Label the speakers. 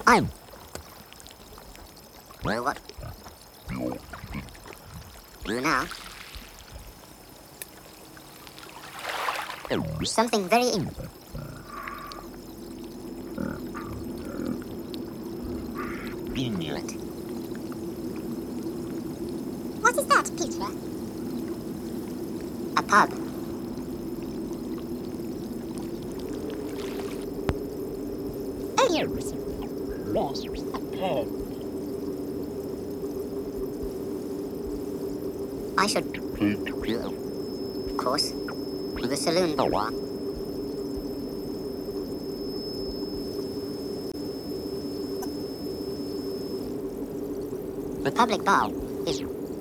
Speaker 1: I'm. Well, what? You now? Something very Inuit.
Speaker 2: What is that, Peter?
Speaker 1: A pub.
Speaker 2: Oh, yes.
Speaker 1: I should. Of course. The saloon. Republic Bar is